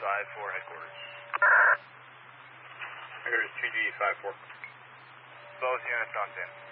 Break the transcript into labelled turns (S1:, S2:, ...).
S1: 5-4 headquarters.
S2: Headquarters 2G 5-4.
S1: Both units on 10.